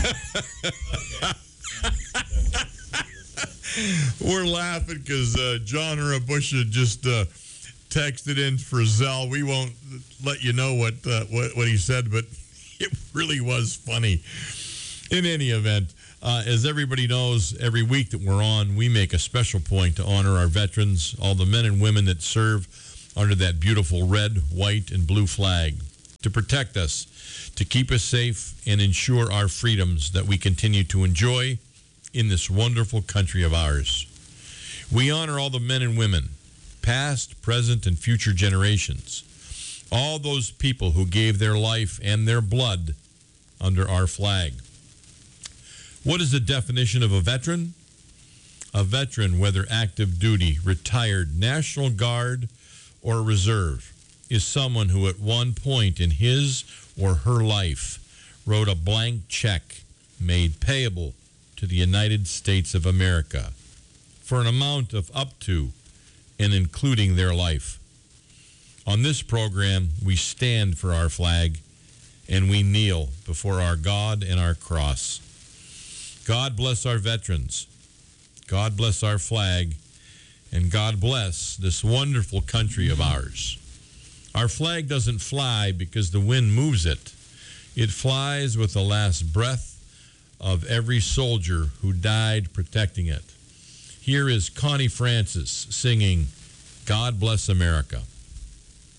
We're laughing because John Arabusha just texted in for Zell. We won't let you know what he said, but it really was funny. In any event, as everybody knows, every week that we're on, we make a special point to honor our veterans, all the men and women that serve under that beautiful red, white, and blue flag, to protect us, to keep us safe, and ensure our freedoms that we continue to enjoy in this wonderful country of ours. We honor all the men and women, past, present, and future generations, all those people who gave their life and their blood under our flag. What is the definition of a veteran? A veteran, whether active duty, retired, National Guard, or reserve, is someone who at one point in his or her life wrote a blank check made payable to the United States of America for an amount of up to and including their life. On this program, we stand for our flag and we kneel before our God and our cross. God bless our veterans. God bless our flag. And God bless this wonderful country of ours. Our flag doesn't fly because the wind moves it. It flies with the last breath of every soldier who died protecting it. Here is Connie Francis singing, God Bless America.